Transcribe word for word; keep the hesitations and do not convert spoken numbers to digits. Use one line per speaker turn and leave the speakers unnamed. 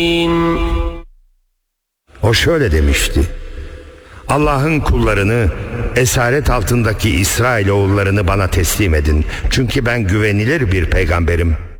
O şöyle demişti: Allah'ın kullarını, esaret altındaki İsrailoğullarını bana teslim edin. Çünkü ben güvenilir bir peygamberim.